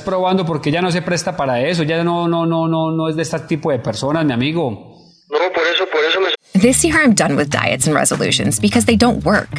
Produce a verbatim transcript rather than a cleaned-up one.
probando porque ella no se presta para eso, ella no, no, no, no, no es de este tipo de personas, mi amigo. No, por eso, por eso me... This year I'm done with diets and resolutions because they don't work.